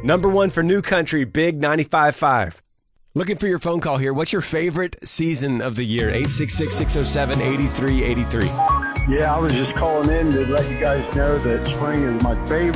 Number one for New Country, Big 95.5. Looking for your phone call here. What's your favorite season of the year? 866-607-8383. Yeah, I was just calling in to let you guys know that spring is my favorite.